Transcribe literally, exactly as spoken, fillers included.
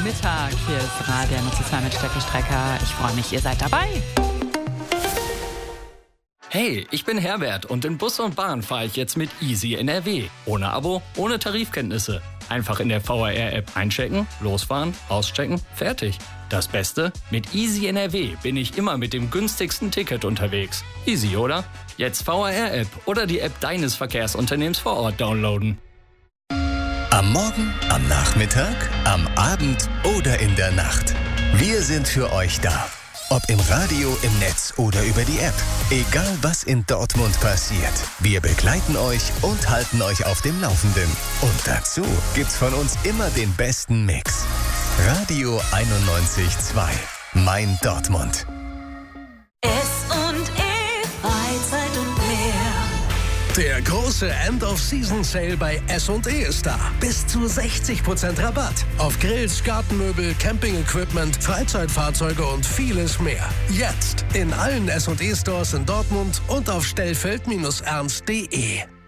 Mittag. Hier ist Radio Nutze zwei mit Steffi Strecker. Ich freue mich, ihr seid dabei. Hey, ich bin Herbert und in Bus und Bahn fahre ich jetzt mit Easy N R W. Ohne Abo, ohne Tarifkenntnisse. Einfach in der V R R-App einchecken, losfahren, auschecken, fertig. Das Beste? Mit Easy N R W bin ich immer mit dem günstigsten Ticket unterwegs. Easy, oder? Jetzt V R R-App oder die App deines Verkehrsunternehmens vor Ort downloaden. Am Morgen, am Nachmittag, am Abend oder in der Nacht. Wir sind für euch da. Ob im Radio, im Netz oder über die App. Egal was in Dortmund passiert. Wir begleiten euch und halten euch auf dem Laufenden. Und dazu gibt's von uns immer den besten Mix. Radio einundneunzig Komma zwei. Mein Dortmund. S und E, Freizeit und mehr. Der große End-of-Season-Sale bei S und E ist da. Bis zu sechzig Prozent Rabatt. Auf Grills, Gartenmöbel, Camping-Equipment, Freizeitfahrzeuge und vieles mehr. Jetzt in allen S und E-Stores in Dortmund und auf stellfeld Bindestrich ernst punkt de.